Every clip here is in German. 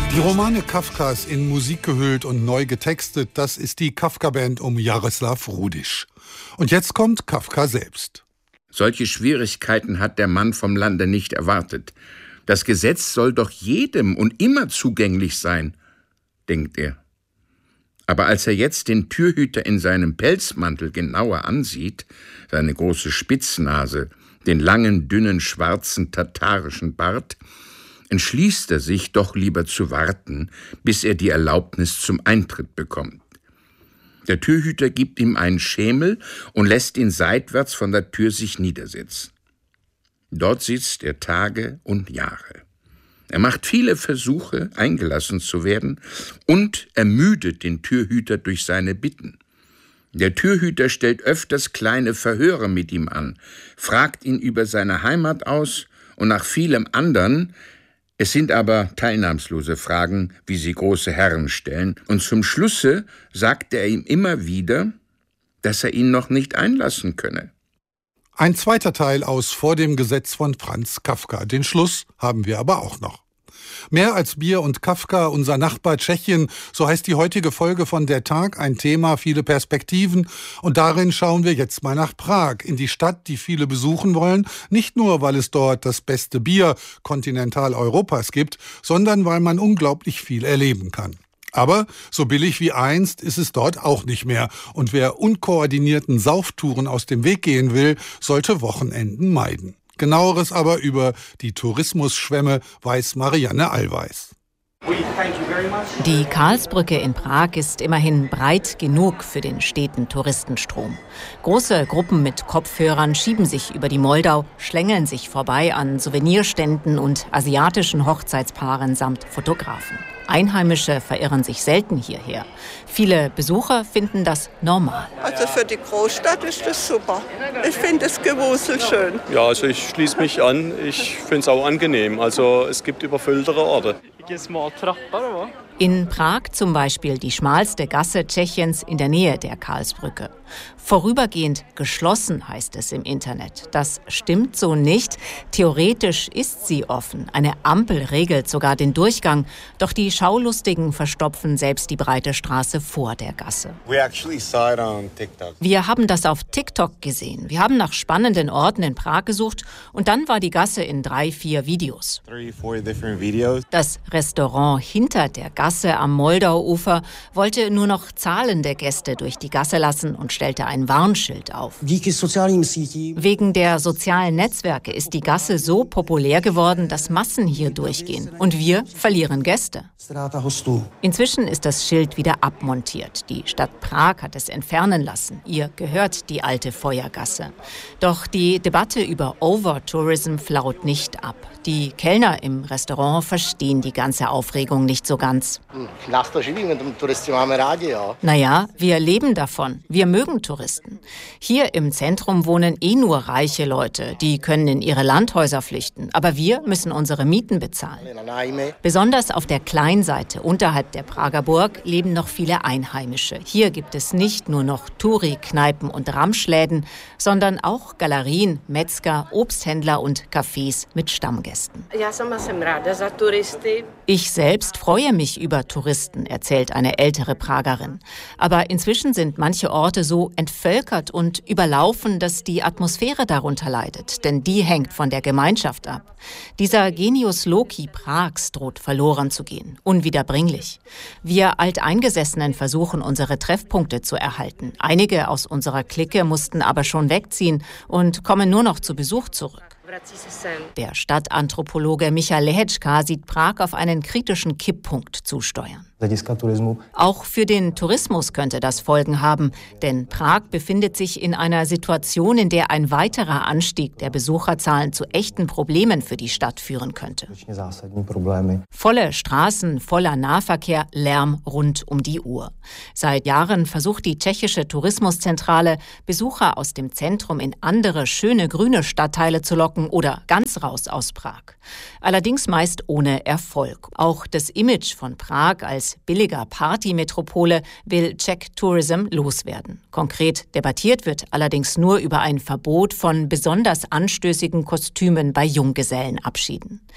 Die Romane Kafkas in Musik gehüllt und neu getextet, das ist die Kafka-Band um Jaroslav Rudisch. Und jetzt kommt Kafka selbst. Solche Schwierigkeiten hat der Mann vom Lande nicht erwartet. Das Gesetz soll doch jedem und immer zugänglich sein, denkt er. Aber als er jetzt den Türhüter in seinem Pelzmantel genauer ansieht, seine große Spitznase, den langen, dünnen, schwarzen, tatarischen Bart, entschließt er sich, doch lieber zu warten, bis er die Erlaubnis zum Eintritt bekommt. Der Türhüter gibt ihm einen Schemel und lässt ihn seitwärts von der Tür sich niedersetzen. Dort sitzt er Tage und Jahre. Er macht viele Versuche, eingelassen zu werden und ermüdet den Türhüter durch seine Bitten. Der Türhüter stellt öfters kleine Verhöre mit ihm an, fragt ihn über seine Heimat aus und nach vielem anderen. Es sind aber teilnahmslose Fragen, wie sie große Herren stellen, und zum Schlusse sagt er ihm immer wieder, dass er ihn noch nicht einlassen könne. Ein zweiter Teil aus Vor dem Gesetz von Franz Kafka. Den Schluss haben wir aber auch noch. Mehr als Bier und Kafka, unser Nachbar Tschechien, so heißt die heutige Folge von Der Tag, ein Thema, viele Perspektiven. Und darin schauen wir jetzt mal nach Prag, in die Stadt, die viele besuchen wollen. Nicht nur, weil es dort das beste Bier Kontinentaleuropas gibt, sondern weil man unglaublich viel erleben kann. Aber so billig wie einst ist es dort auch nicht mehr. Und wer unkoordinierten Sauftouren aus dem Weg gehen will, sollte Wochenenden meiden. Genaueres aber über die Tourismusschwemme weiß Marianne Allweis. Die Karlsbrücke in Prag ist immerhin breit genug für den steten Touristenstrom. Große Gruppen mit Kopfhörern schieben sich über die Moldau, schlängeln sich vorbei an Souvenirständen und asiatischen Hochzeitspaaren samt Fotografen. Einheimische verirren sich selten hierher. Viele Besucher finden das normal. Also für die Großstadt ist das super. Ich finde das Gewusel schön. Ja, also ich schließe mich an. Ich finde es auch angenehm. Also es gibt überfülltere Orte. In Prag zum Beispiel die schmalste Gasse Tschechiens in der Nähe der Karlsbrücke. Vorübergehend geschlossen, heißt es im Internet. Das stimmt so nicht. Theoretisch ist sie offen. Eine Ampel regelt sogar den Durchgang. Doch die Schaulustigen verstopfen selbst die breite Straße vor der Gasse. Wir haben das auf TikTok gesehen. Wir haben nach spannenden Orten in Prag gesucht und dann war die Gasse in 3-4 Videos. Das Restaurant hinter der Gasse am Moldauufer wollte nur noch zahlende Gäste durch die Gasse lassen und stellte ein Warnschild auf. Wegen der sozialen Netzwerke ist die Gasse so populär geworden, dass Massen hier durchgehen. Und wir verlieren Gäste. Inzwischen ist das Schild wieder abmontiert. Die Stadt Prag hat es entfernen lassen. Ihr gehört die alte Feuergasse. Doch die Debatte über Overtourism flaut nicht ab. Die Kellner im Restaurant verstehen die ganze Aufregung nicht so ganz. Naja, wir leben davon. Wir mögen Touristen. Hier im Zentrum wohnen nur reiche Leute. Die können in ihre Landhäuser flüchten. Aber wir müssen unsere Mieten bezahlen. Besonders auf der Kleinseite unterhalb der Prager Burg leben noch viele Einheimische. Hier gibt es nicht nur noch Touri-Kneipen und Ramschläden, sondern auch Galerien, Metzger, Obsthändler und Cafés mit Stammgästen. Ich selbst freue mich über Touristen, erzählt eine ältere Pragerin. Aber inzwischen sind manche Orte so entvölkert und überlaufen, dass die Atmosphäre darunter leidet. Denn die hängt von der Gemeinschaft ab. Dieser Genius Loci Prags droht verloren zu gehen. Unwiederbringlich. Wir Alteingesessenen versuchen, unsere Treffpunkte zu erhalten. Einige aus unserer Clique mussten aber schon wegziehen und kommen nur noch zu Besuch zurück. Der Stadtanthropologe Michal Lehečka sieht Prag auf einen kritischen Kipppunkt zusteuern. Auch für den Tourismus könnte das Folgen haben, denn Prag befindet sich in einer Situation, in der ein weiterer Anstieg der Besucherzahlen zu echten Problemen für die Stadt führen könnte. Volle Straßen, voller Nahverkehr, Lärm rund um die Uhr. Seit Jahren versucht die tschechische Tourismuszentrale, Besucher aus dem Zentrum in andere schöne grüne Stadtteile zu locken oder ganz raus aus Prag. Allerdings meist ohne Erfolg. Auch das Image von Prag als billiger Partymetropole will Czech Tourism loswerden. Konkret debattiert wird allerdings nur über ein Verbot von besonders anstößigen Kostümen bei Junggesellenabschieden.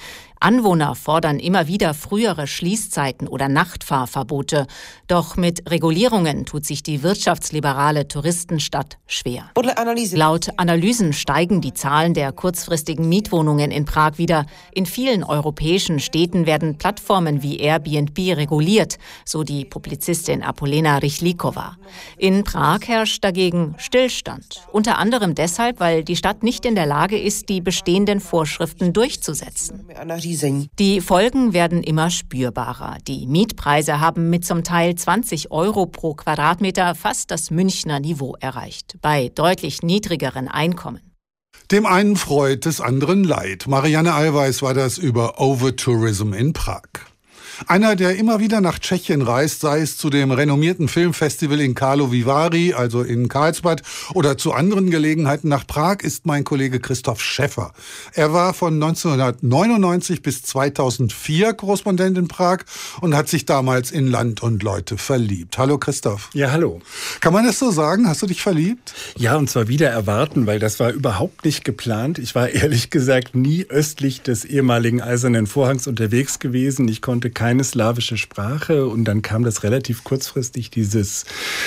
Anwohner fordern immer wieder frühere Schließzeiten oder Nachtfahrverbote. Doch mit Regulierungen tut sich die wirtschaftsliberale Touristenstadt schwer. Laut Analysen steigen die Zahlen der kurzfristigen Mietwohnungen in Prag wieder. In vielen europäischen Städten werden Plattformen wie Airbnb reguliert, so die Publizistin Apolena Rychlikova. In Prag herrscht dagegen Stillstand. Unter anderem deshalb, weil die Stadt nicht in der Lage ist, die bestehenden Vorschriften durchzusetzen. Die Folgen werden immer spürbarer. Die Mietpreise haben mit zum Teil 20 € pro Quadratmeter fast das Münchner Niveau erreicht, bei deutlich niedrigeren Einkommen. Dem einen Freud, des anderen Leid. Marianne Allweis war das über Overtourism in Prag. Einer, der immer wieder nach Tschechien reist, sei es zu dem renommierten Filmfestival in Karlovy Vary, also in Karlsbad, oder zu anderen Gelegenheiten nach Prag, ist mein Kollege Christoph Schäffer. Er war von 1999 bis 2004 Korrespondent in Prag und hat sich damals in Land und Leute verliebt. Hallo Christoph. Ja, hallo. Kann man das so sagen? Hast du dich verliebt? Ja, und zwar wieder erwarten, weil das war überhaupt nicht geplant. Ich war ehrlich gesagt nie östlich des ehemaligen Eisernen Vorhangs unterwegs gewesen. Ich konnte keine slawische Sprache und dann kam das relativ kurzfristig, dieses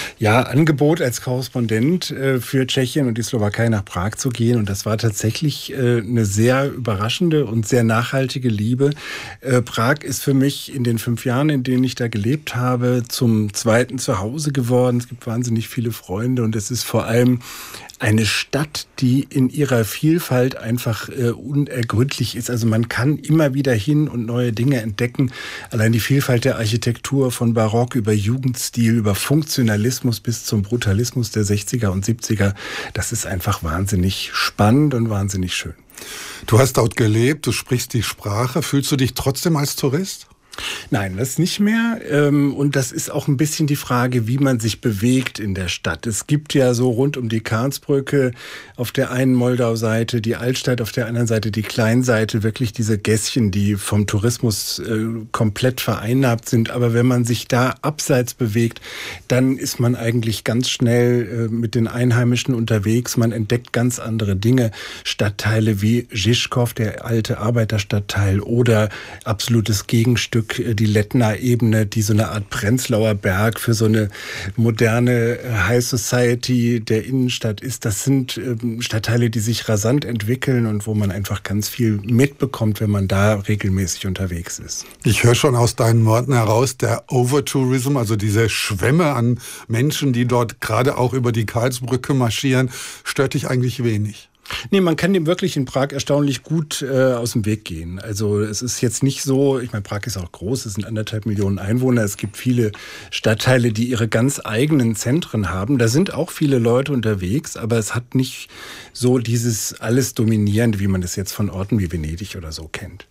Angebot als Korrespondent für Tschechien und die Slowakei nach Prag zu gehen, und das war tatsächlich eine sehr überraschende und sehr nachhaltige Liebe. Prag ist für mich in den 5 Jahren, in denen ich da gelebt habe, zum zweiten Zuhause geworden. Es gibt wahnsinnig viele Freunde und es ist vor allem eine Stadt, die in ihrer Vielfalt einfach unergründlich ist. Also man kann immer wieder hin und neue Dinge entdecken. Allein die Vielfalt der Architektur von Barock über Jugendstil, über Funktionalismus bis zum Brutalismus der 60er und 70er. Das ist einfach wahnsinnig spannend und wahnsinnig schön. Du hast dort gelebt, du sprichst die Sprache. Fühlst du dich trotzdem als Tourist? Nein, das nicht mehr. Und das ist auch ein bisschen die Frage, wie man sich bewegt in der Stadt. Es gibt ja so rund um die Karlsbrücke auf der einen Moldau-Seite, die Altstadt auf der anderen Seite, die Kleinseite, wirklich diese Gässchen, die vom Tourismus komplett vereinnahmt sind. Aber wenn man sich da abseits bewegt, dann ist man eigentlich ganz schnell mit den Einheimischen unterwegs. Man entdeckt ganz andere Dinge. Stadtteile wie Žižkov, der alte Arbeiterstadtteil, oder absolutes Gegenstück, die Lettner Ebene, die so eine Art Prenzlauer Berg für so eine moderne High Society der Innenstadt ist. Das sind Stadtteile, die sich rasant entwickeln und wo man einfach ganz viel mitbekommt, wenn man da regelmäßig unterwegs ist. Ich höre schon aus deinen Worten heraus, der Overtourism, also diese Schwämme an Menschen, die dort gerade auch über die Karlsbrücke marschieren, stört dich eigentlich wenig. Nee, man kann dem wirklich in Prag erstaunlich gut aus dem Weg gehen. Also es ist jetzt nicht so, ich meine, Prag ist auch groß, es sind 1,5 Millionen Einwohner, es gibt viele Stadtteile, die ihre ganz eigenen Zentren haben. Da sind auch viele Leute unterwegs, aber es hat nicht so dieses alles Dominierende, wie man das jetzt von Orten wie Venedig oder so kennt.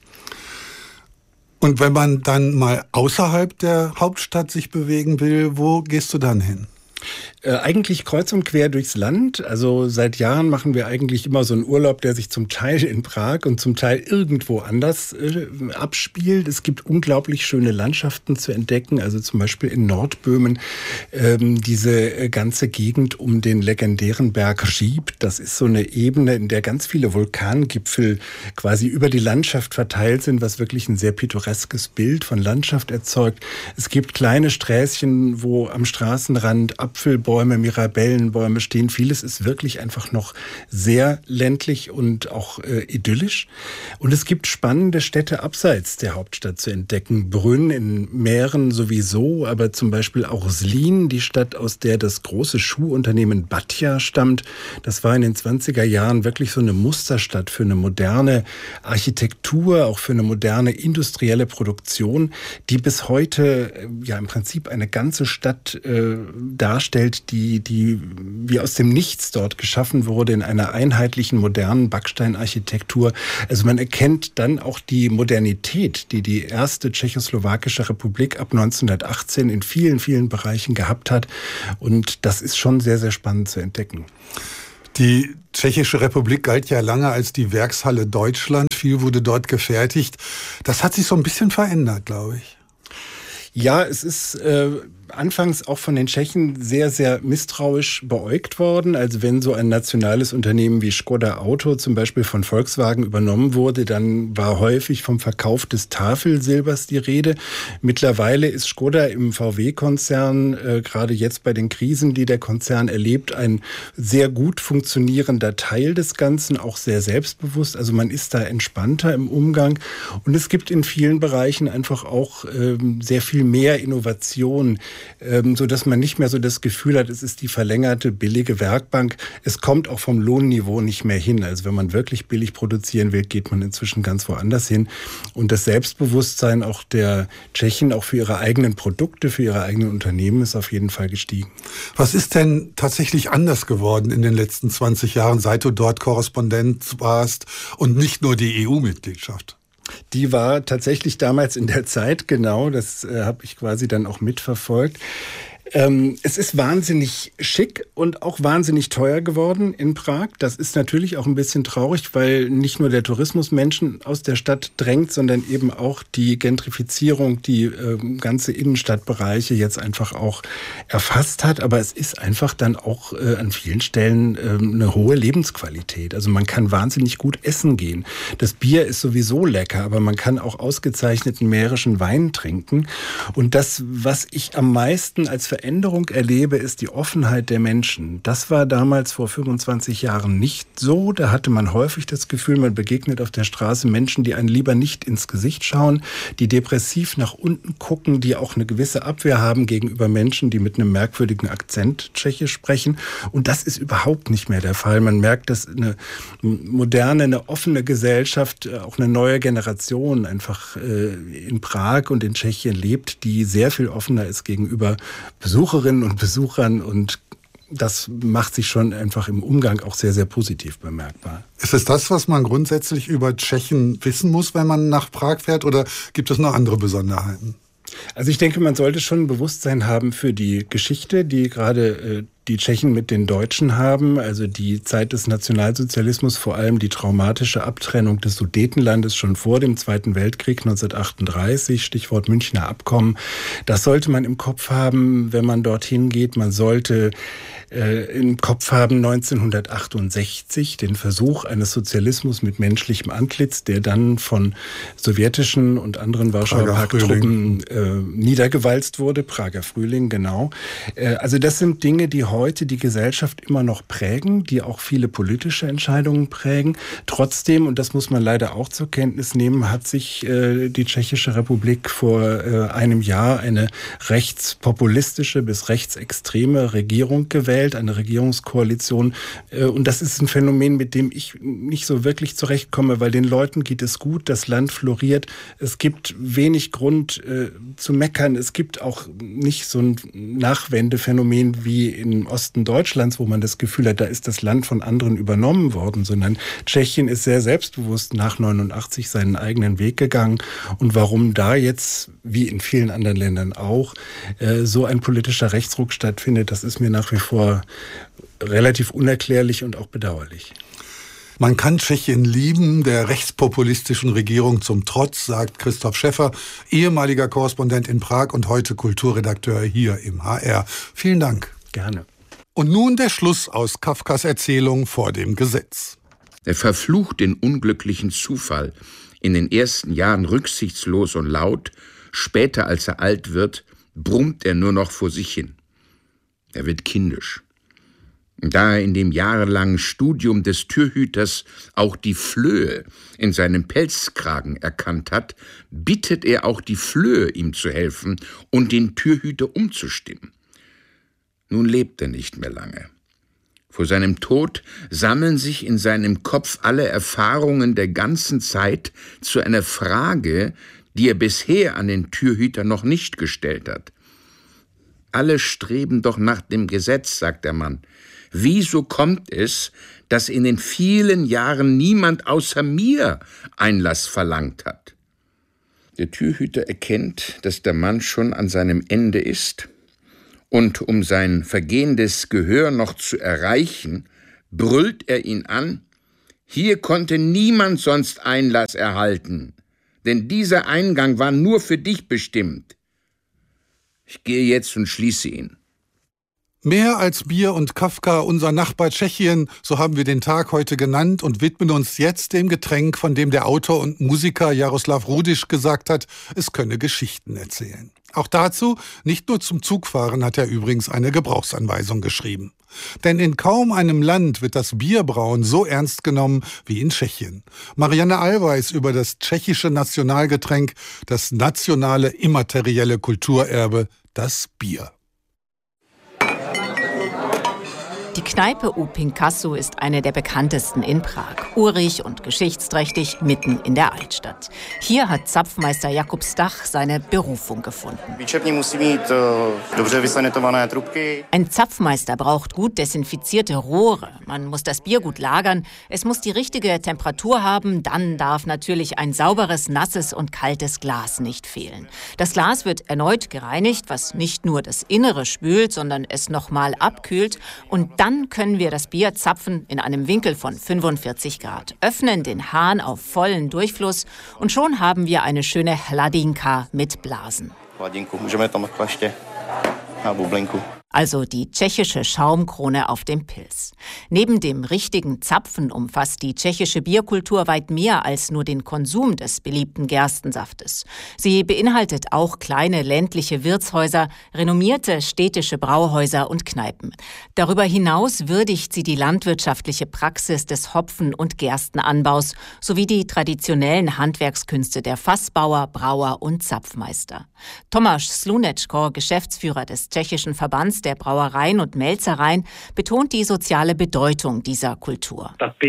Und wenn man dann mal außerhalb der Hauptstadt sich bewegen will, wo gehst du dann hin? Eigentlich kreuz und quer durchs Land. Also seit Jahren machen wir eigentlich immer so einen Urlaub, der sich zum Teil in Prag und zum Teil irgendwo anders abspielt. Es gibt unglaublich schöne Landschaften zu entdecken. Also zum Beispiel in Nordböhmen diese ganze Gegend um den legendären Berg Říp. Das ist so eine Ebene, in der ganz viele Vulkangipfel quasi über die Landschaft verteilt sind, was wirklich ein sehr pittoreskes Bild von Landschaft erzeugt. Es gibt kleine Sträßchen, wo am Straßenrand Apfelbäume, Mirabellenbäume stehen. Vieles ist wirklich einfach noch sehr ländlich und auch idyllisch. Und es gibt spannende Städte abseits der Hauptstadt zu entdecken. Brünn in Mähren sowieso, aber zum Beispiel auch Zlín, die Stadt, aus der das große Schuhunternehmen Batia stammt. Das war in den 20er Jahren wirklich so eine Musterstadt für eine moderne Architektur, auch für eine moderne industrielle Produktion, die bis heute ja im Prinzip eine ganze Stadt darstellt, die wie aus dem Nichts dort geschaffen wurde in einer einheitlichen, modernen Backsteinarchitektur. Also man erkennt dann auch die Modernität, die die erste tschechoslowakische Republik ab 1918 in vielen, vielen Bereichen gehabt hat. Und das ist schon sehr, sehr spannend zu entdecken. Die Tschechische Republik galt ja lange als die Werkshalle Deutschland. Viel wurde dort gefertigt. Das hat sich so ein bisschen verändert, glaube ich. Ja, es ist anfangs auch von den Tschechen sehr, sehr misstrauisch beäugt worden. Also wenn so ein nationales Unternehmen wie Škoda Auto zum Beispiel von Volkswagen übernommen wurde, dann war häufig vom Verkauf des Tafelsilbers die Rede. Mittlerweile ist Škoda im VW-Konzern, gerade jetzt bei den Krisen, die der Konzern erlebt, ein sehr gut funktionierender Teil des Ganzen, auch sehr selbstbewusst. Also man ist da entspannter im Umgang. Und es gibt in vielen Bereichen einfach auch sehr viel mehr Innovation, so dass man nicht mehr so das Gefühl hat, es ist die verlängerte billige Werkbank. Es kommt auch vom Lohnniveau nicht mehr hin. Also wenn man wirklich billig produzieren will, geht man inzwischen ganz woanders hin. Und das Selbstbewusstsein auch der Tschechen, auch für ihre eigenen Produkte, für ihre eigenen Unternehmen, ist auf jeden Fall gestiegen. Was ist denn tatsächlich anders geworden in den letzten 20 Jahren, seit du dort Korrespondent warst und nicht nur die EU-Mitgliedschaft? Die war tatsächlich damals in der Zeit, genau, das habe ich quasi dann auch mitverfolgt. Es ist wahnsinnig schick und auch wahnsinnig teuer geworden in Prag. Das ist natürlich auch ein bisschen traurig, weil nicht nur der Tourismus Menschen aus der Stadt drängt, sondern eben auch die Gentrifizierung, die ganze Innenstadtbereiche jetzt einfach auch erfasst hat. Aber es ist einfach dann auch an vielen Stellen eine hohe Lebensqualität. Also man kann wahnsinnig gut essen gehen. Das Bier ist sowieso lecker, aber man kann auch ausgezeichneten mährischen Wein trinken. Und das, was ich am meisten als Veränderung erlebe, ist die Offenheit der Menschen. Das war damals vor 25 Jahren nicht so. Da hatte man häufig das Gefühl, man begegnet auf der Straße Menschen, die einen lieber nicht ins Gesicht schauen, die depressiv nach unten gucken, die auch eine gewisse Abwehr haben gegenüber Menschen, die mit einem merkwürdigen Akzent Tschechisch sprechen. Und das ist überhaupt nicht mehr der Fall. Man merkt, dass eine moderne, eine offene Gesellschaft, auch eine neue Generation einfach in Prag und in Tschechien lebt, die sehr viel offener ist gegenüber Besucherinnen und Besuchern, und das macht sich schon einfach im Umgang auch sehr, sehr positiv bemerkbar. Ist es das, was man grundsätzlich über Tschechien wissen muss, wenn man nach Prag fährt, oder gibt es noch andere Besonderheiten? Also ich denke, man sollte schon ein Bewusstsein haben für die Geschichte, die gerade die Tschechen mit den Deutschen haben, also die Zeit des Nationalsozialismus, vor allem die traumatische Abtrennung des Sudetenlandes schon vor dem Zweiten Weltkrieg 1938, Stichwort Münchner Abkommen. Das sollte man im Kopf haben, wenn man dorthin geht. Man sollte im Kopf haben 1968, den Versuch eines Sozialismus mit menschlichem Antlitz, der dann von sowjetischen und anderen Warschauer Pakttruppen niedergewalzt wurde. Prager Frühling, genau. Also das sind Dinge, die heute die Gesellschaft immer noch prägen, die auch viele politische Entscheidungen prägen. Trotzdem, und das muss man leider auch zur Kenntnis nehmen, hat sich die Tschechische Republik vor einem Jahr eine rechtspopulistische bis rechtsextreme Regierung gewählt, eine Regierungskoalition. Und das ist ein Phänomen, mit dem ich nicht so wirklich zurechtkomme, weil den Leuten geht es gut, das Land floriert. Es gibt wenig Grund zu meckern. Es gibt auch nicht so ein Nachwendephänomen wie im Osten Deutschlands, wo man das Gefühl hat, da ist das Land von anderen übernommen worden, sondern Tschechien ist sehr selbstbewusst nach 89 seinen eigenen Weg gegangen. Und warum da jetzt, wie in vielen anderen Ländern auch, so ein politischer Rechtsruck stattfindet, das ist mir nach wie vor relativ unerklärlich und auch bedauerlich. Man kann Tschechien lieben, der rechtspopulistischen Regierung zum Trotz, sagt Christoph Schäffer, ehemaliger Korrespondent in Prag und heute Kulturredakteur hier im HR. Vielen Dank. Gerne. Und nun der Schluss aus Kafkas Erzählung Vor dem Gesetz. Er verflucht den unglücklichen Zufall, in den ersten Jahren rücksichtslos und laut, später als er alt wird, brummt er nur noch vor sich hin. Er wird kindisch. Da er in dem jahrelangen Studium des Türhüters auch die Flöhe in seinem Pelzkragen erkannt hat, bittet er auch die Flöhe, ihm zu helfen und den Türhüter umzustimmen. Nun lebt er nicht mehr lange. Vor seinem Tod sammeln sich in seinem Kopf alle Erfahrungen der ganzen Zeit zu einer Frage, die er bisher an den Türhüter noch nicht gestellt hat. Alle streben doch nach dem Gesetz, sagt der Mann. Wieso kommt es, dass in den vielen Jahren niemand außer mir Einlass verlangt hat? Der Türhüter erkennt, dass der Mann schon an seinem Ende ist, und um sein vergehendes Gehör noch zu erreichen, brüllt er ihn an: Hier konnte niemand sonst Einlass erhalten, denn dieser Eingang war nur für dich bestimmt. Ich gehe jetzt und schließe ihn. Mehr als Bier und Kafka, unser Nachbar Tschechien, so haben wir den Tag heute genannt und widmen uns jetzt dem Getränk, von dem der Autor und Musiker Jaroslav Rudisch gesagt hat, es könne Geschichten erzählen. Auch dazu, nicht nur zum Zugfahren, hat er übrigens eine Gebrauchsanweisung geschrieben. Denn in kaum einem Land wird das Bierbrauen so ernst genommen wie in Tschechien. Marianne Allweis über das tschechische Nationalgetränk, das nationale immaterielle Kulturerbe, das Bier. Die Kneipe U Pinkassu ist eine der bekanntesten in Prag. Urig und geschichtsträchtig mitten in der Altstadt. Hier hat Zapfmeister Jakub Stach seine Berufung gefunden. Ein Zapfmeister braucht gut desinfizierte Rohre. Man muss das Bier gut lagern. Es muss die richtige Temperatur haben. Dann darf natürlich ein sauberes, nasses und kaltes Glas nicht fehlen. Das Glas wird erneut gereinigt, was nicht nur das Innere spült, sondern es nochmal abkühlt. Und dann können wir das Bier zapfen in einem Winkel von 45 Grad, öffnen den Hahn auf vollen Durchfluss und schon haben wir eine schöne Hladinka mit Blasen. Also die tschechische Schaumkrone auf dem Pils. Neben dem richtigen Zapfen umfasst die tschechische Bierkultur weit mehr als nur den Konsum des beliebten Gerstensaftes. Sie beinhaltet auch kleine ländliche Wirtshäuser, renommierte städtische Brauhäuser und Kneipen. Darüber hinaus würdigt sie die landwirtschaftliche Praxis des Hopfen- und Gerstenanbaus sowie die traditionellen Handwerkskünste der Fassbauer, Brauer und Zapfmeister. Tomáš Slunečko, Geschäftsführer des tschechischen Verbands der Brauereien und Melzereien, betont die soziale Bedeutung dieser Kultur.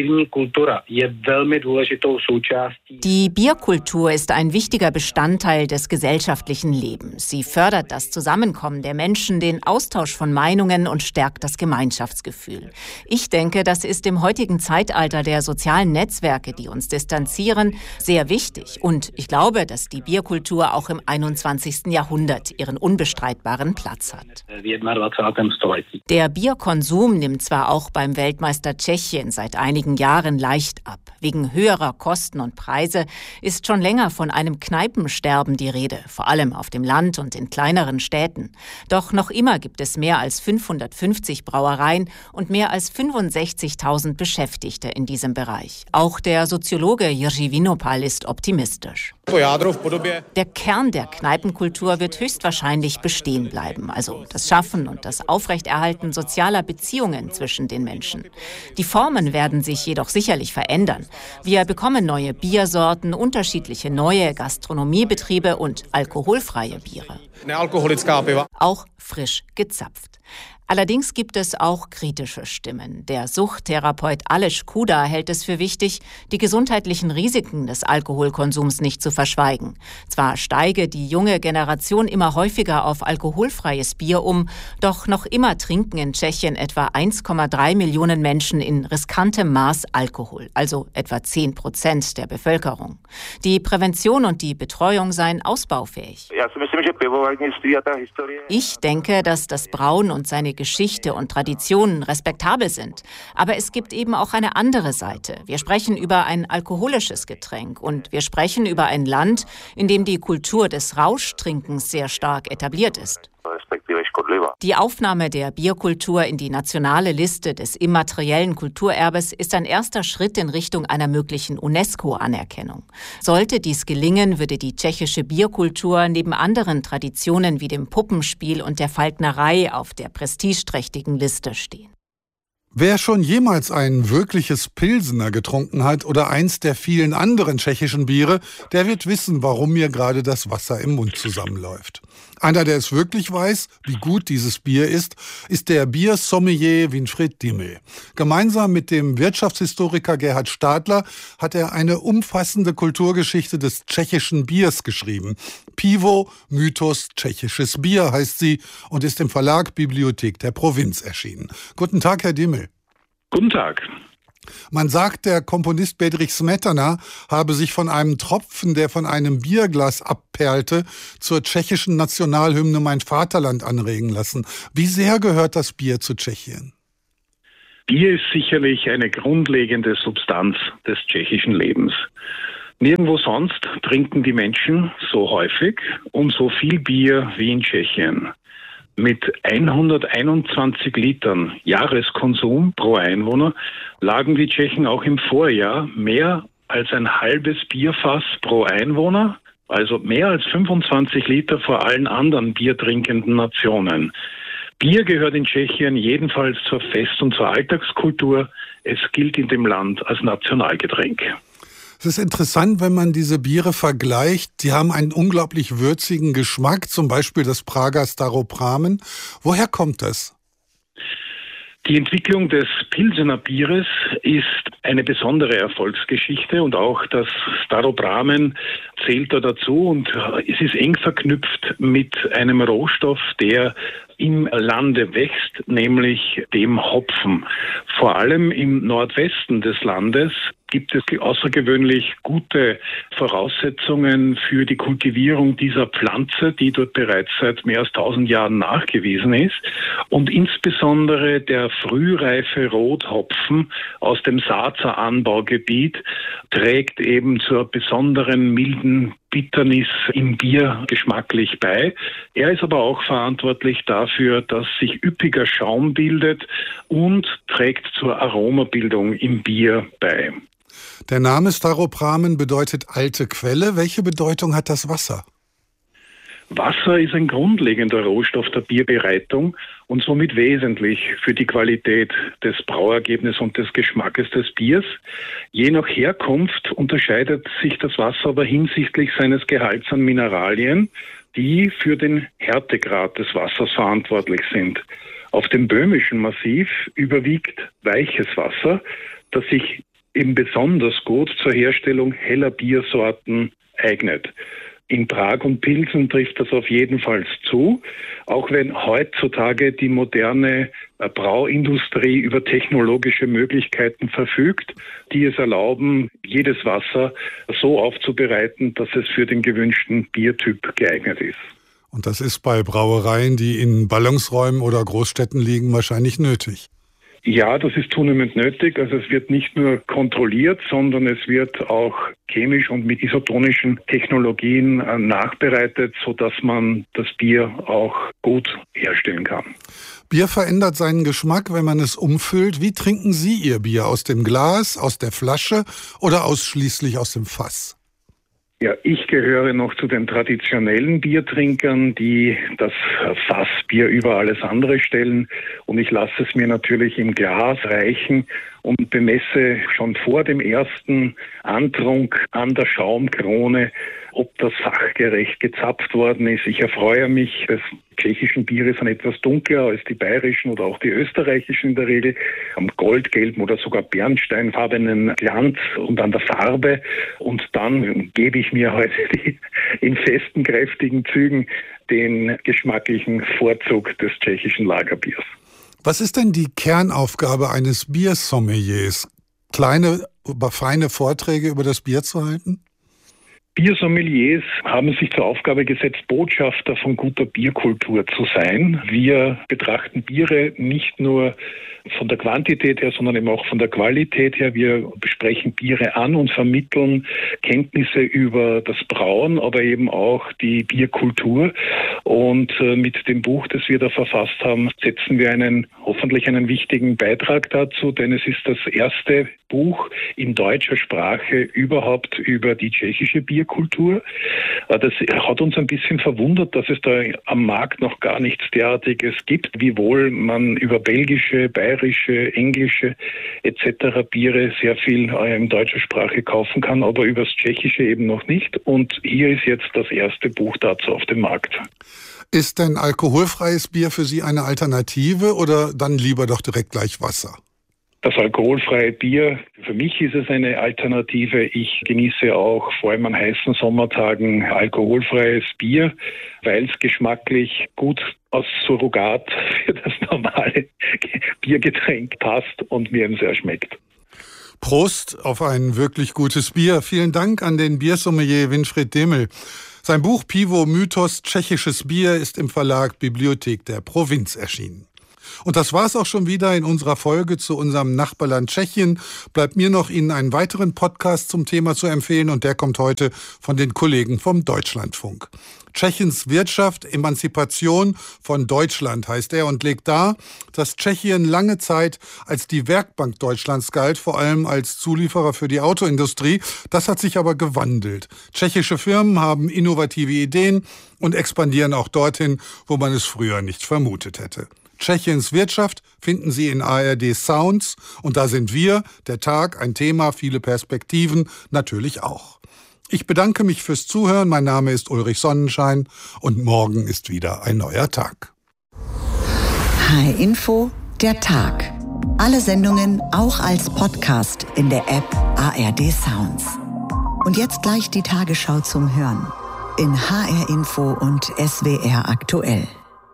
Die Bierkultur ist ein wichtiger Bestandteil des gesellschaftlichen Lebens. Sie fördert das Zusammenkommen der Menschen, den Austausch von Meinungen und stärkt das Gemeinschaftsgefühl. Ich denke, das ist im heutigen Zeitalter der sozialen Netzwerke, die uns distanzieren, sehr wichtig. Und ich glaube, dass die Bierkultur auch im 21. Jahrhundert ihren unbestreitbaren Platz hat. Der Bierkonsum nimmt zwar auch beim Weltmeister Tschechien seit einigen Jahren leicht ab. Wegen höherer Kosten und Preise ist schon länger von einem Kneipensterben die Rede, vor allem auf dem Land und in kleineren Städten. Doch noch immer gibt es mehr als 550 Brauereien und mehr als 65.000 Beschäftigte in diesem Bereich. Auch der Soziologe Jiří Vinopal ist optimistisch. Der Kern der Kneipenkultur wird höchstwahrscheinlich bestehen bleiben, also das Schaffen und das Aufrechterhalten sozialer Beziehungen zwischen den Menschen. Die Formen werden sich jedoch sicherlich verändern. Wir bekommen neue Biersorten, unterschiedliche neue Gastronomiebetriebe und alkoholfreie Biere. Auch frisch gezapft. Allerdings gibt es auch kritische Stimmen. Der Suchttherapeut Aleš Kuda hält es für wichtig, die gesundheitlichen Risiken des Alkoholkonsums nicht zu verschweigen. Zwar steige die junge Generation immer häufiger auf alkoholfreies Bier um, doch noch immer trinken in Tschechien etwa 1,3 Millionen Menschen in riskantem Maß Alkohol, also etwa 10% der Bevölkerung. Die Prävention und die Betreuung seien ausbaufähig. Ich denke, dass das Brauen und seine Geschichte und Traditionen respektabel sind. Aber es gibt eben auch eine andere Seite. Wir sprechen über ein alkoholisches Getränk und wir sprechen über ein Land, in dem die Kultur des Rauschtrinkens sehr stark etabliert ist. Die Aufnahme der Bierkultur in die nationale Liste des immateriellen Kulturerbes ist ein erster Schritt in Richtung einer möglichen UNESCO-Anerkennung. Sollte dies gelingen, würde die tschechische Bierkultur neben anderen Traditionen wie dem Puppenspiel und der Falknerei auf der prestigeträchtigen Liste stehen. Wer schon jemals ein wirkliches Pilsener getrunken hat oder eins der vielen anderen tschechischen Biere, der wird wissen, warum mir gerade das Wasser im Mund zusammenläuft. Einer, der es wirklich weiß, wie gut dieses Bier ist der Biersommelier Winfried Dimmel. Gemeinsam mit dem Wirtschaftshistoriker Gerhard Stadler hat er eine umfassende Kulturgeschichte des tschechischen Biers geschrieben. Pivo, Mythos tschechisches Bier heißt sie und ist im Verlag Bibliothek der Provinz erschienen. Guten Tag, Herr Dimmel. Guten Tag. Man sagt, der Komponist Bedřich Smetana habe sich von einem Tropfen, der von einem Bierglas abperlte, zur tschechischen Nationalhymne Mein Vaterland anregen lassen. Wie sehr gehört das Bier zu Tschechien? Bier ist sicherlich eine grundlegende Substanz des tschechischen Lebens. Nirgendwo sonst trinken die Menschen so häufig und so viel Bier wie in Tschechien. Mit 121 Litern Jahreskonsum pro Einwohner lagen die Tschechen auch im Vorjahr mehr als ein halbes Bierfass pro Einwohner, also mehr als 25 Liter vor allen anderen biertrinkenden Nationen. Bier gehört in Tschechien jedenfalls zur Fest- und zur Alltagskultur. Es gilt in dem Land als Nationalgetränk. Es ist interessant, wenn man diese Biere vergleicht. Die haben einen unglaublich würzigen Geschmack, zum Beispiel das Prager Staropramen. Woher kommt das? Die Entwicklung des Pilsener Bieres ist eine besondere Erfolgsgeschichte und auch das Staropramen zählt da dazu und es ist eng verknüpft mit einem Rohstoff, der im Lande wächst, nämlich dem Hopfen. Vor allem im Nordwesten des Landes gibt es außergewöhnlich gute Voraussetzungen für die Kultivierung dieser Pflanze, die dort bereits seit mehr als 1000 Jahren nachgewiesen ist. Und insbesondere der frühreife Rothopfen aus dem Saazer Anbaugebiet trägt eben zur besonderen milden Bitternis im Bier geschmacklich bei. Er ist aber auch verantwortlich dafür, dass sich üppiger Schaum bildet und trägt zur Aromabildung im Bier bei. Der Name Staropramen bedeutet alte Quelle. Welche Bedeutung hat das Wasser? Wasser ist ein grundlegender Rohstoff der Bierbereitung und somit wesentlich für die Qualität des Brauergebnisses und des Geschmackes des Biers. Je nach Herkunft unterscheidet sich das Wasser aber hinsichtlich seines Gehalts an Mineralien, die für den Härtegrad des Wassers verantwortlich sind. Auf dem böhmischen Massiv überwiegt weiches Wasser, das sich eben besonders gut zur Herstellung heller Biersorten eignet. In Prag und Pilsen trifft das auf jeden Fall zu, auch wenn heutzutage die moderne Brauindustrie über technologische Möglichkeiten verfügt, die es erlauben, jedes Wasser so aufzubereiten, dass es für den gewünschten Biertyp geeignet ist. Und das ist bei Brauereien, die in Ballungsräumen oder Großstädten liegen, wahrscheinlich nötig. Ja, das ist zunehmend nötig. Also es wird nicht nur kontrolliert, sondern es wird auch chemisch und mit isotonischen Technologien nachbereitet, sodass man das Bier auch gut herstellen kann. Bier verändert seinen Geschmack, wenn man es umfüllt. Wie trinken Sie Ihr Bier? Aus dem Glas, aus der Flasche oder ausschließlich aus dem Fass? Ja, ich gehöre noch zu den traditionellen Biertrinkern, die das Fassbier über alles andere stellen. Und ich lasse es mir natürlich im Glas reichen und bemesse schon vor dem ersten Antrunk an der Schaumkrone, ob das fachgerecht gezapft worden ist. Ich erfreue mich, dass tschechischen Biere sind etwas dunkler als die bayerischen oder auch die österreichischen in der Regel, am goldgelben oder sogar bernsteinfarbenen Glanz und an der Farbe. Und dann gebe ich mir heute in festen, kräftigen Zügen den geschmacklichen Vorzug des tschechischen Lagerbiers. Was ist denn die Kernaufgabe eines Biersommeliers? Kleine, aber feine Vorträge über das Bier zu halten? Biersommeliers haben sich zur Aufgabe gesetzt, Botschafter von guter Bierkultur zu sein. Wir betrachten Biere nicht nur von der Quantität her, sondern eben auch von der Qualität her. Wir besprechen Biere an und vermitteln Kenntnisse über das Brauen, aber eben auch die Bierkultur. Und mit dem Buch, das wir da verfasst haben, setzen wir hoffentlich einen wichtigen Beitrag dazu, denn es ist das erste Buch in deutscher Sprache überhaupt über die tschechische Bierkultur. Das hat uns ein bisschen verwundert, dass es da am Markt noch gar nichts derartiges gibt, wiewohl man über belgische, bayerische, englische etc. Biere sehr viel in deutscher Sprache kaufen kann, aber über das Tschechische eben noch nicht. Und hier ist jetzt das erste Buch dazu auf dem Markt. Ist denn alkoholfreies Bier für Sie eine Alternative oder dann lieber doch direkt gleich Wasser? Das alkoholfreie Bier, für mich ist es eine Alternative. Ich genieße auch vor allem an heißen Sommertagen alkoholfreies Bier, weil es geschmacklich gut als Surrogat für das normale Biergetränk passt und mir eben sehr schmeckt. Prost auf ein wirklich gutes Bier. Vielen Dank an den Biersommelier Winfried Demel. Sein Buch Pivo Mythos, tschechisches Bier ist im Verlag Bibliothek der Provinz erschienen. Und das war's auch schon wieder in unserer Folge zu unserem Nachbarland Tschechien. Bleibt mir noch, Ihnen einen weiteren Podcast zum Thema zu empfehlen, und der kommt heute von den Kollegen vom Deutschlandfunk. Tschechiens Wirtschaft, Emanzipation von Deutschland heißt er und legt dar, dass Tschechien lange Zeit als die Werkbank Deutschlands galt, vor allem als Zulieferer für die Autoindustrie. Das hat sich aber gewandelt. Tschechische Firmen haben innovative Ideen und expandieren auch dorthin, wo man es früher nicht vermutet hätte. Tschechiens Wirtschaft finden Sie in ARD Sounds, und da sind wir, der Tag, ein Thema, viele Perspektiven, natürlich auch. Ich bedanke mich fürs Zuhören. Mein Name ist Ulrich Sonnenschein und morgen ist wieder ein neuer Tag. HR Info, der Tag. Alle Sendungen auch als Podcast in der App ARD Sounds. Und jetzt gleich die Tagesschau zum Hören in HR Info und SWR aktuell.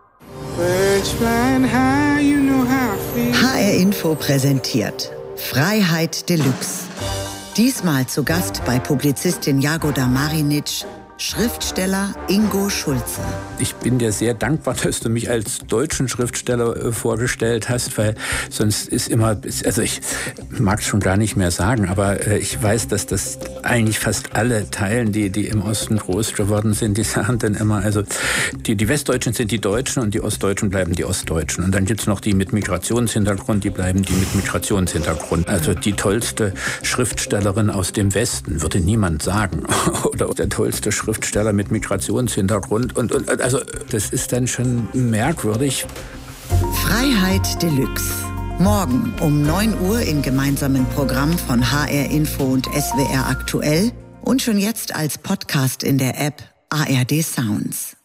HR Info präsentiert Freiheit Deluxe. Diesmal zu Gast bei Publizistin Jagoda Marinic, Schriftsteller Ingo Schulze. Ich bin dir sehr dankbar, dass du mich als deutschen Schriftsteller vorgestellt hast, weil sonst ist immer, also ich mag es schon gar nicht mehr sagen, aber ich weiß, dass das eigentlich fast alle teilen, die im Osten groß geworden sind, die sagen dann immer, also die Westdeutschen sind die Deutschen und die Ostdeutschen bleiben die Ostdeutschen. Und dann gibt es noch die mit Migrationshintergrund, die bleiben die mit Migrationshintergrund. Also die tollste Schriftstellerin aus dem Westen, würde niemand sagen. Oder der tollste Schriftsteller mit Migrationshintergrund. Und also das ist dann schon merkwürdig. Freiheit Deluxe. Morgen um 9 Uhr im gemeinsamen Programm von HR Info und SWR aktuell und schon jetzt als Podcast in der App ARD Sounds.